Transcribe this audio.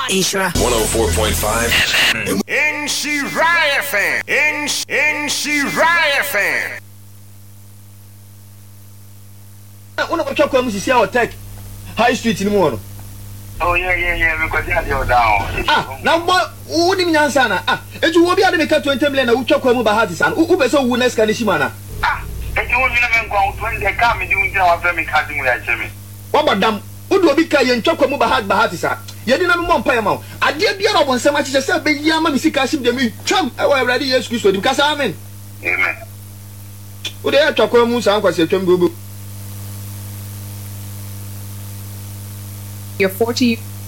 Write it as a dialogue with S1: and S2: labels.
S1: Ishra
S2: 104.5
S3: Nshiraya fan. Nshiraya fan.
S4: Una kwa kwa musisi our tech high street ni mu no.
S5: Oh yeah because you down.
S4: Na mo wudi nyansa na eju wo bi ade meka 20 million na utwa kwa mu bahati san u be so wu next kan shi mana
S5: eju wo mi na men kwa 20 ka me di unja wa fa me ka di mu ya cheme
S4: wa badam udu obi ka ye ntwa kwa mu bahati san ye di na me mo ya ma ade bia na obonsem a chiche se be yi ama me sika shim de me twam e wa awrade Yesu Kristo di kasa amen ude ya twa kwa mu san kwase twam gogo.
S6: You're 40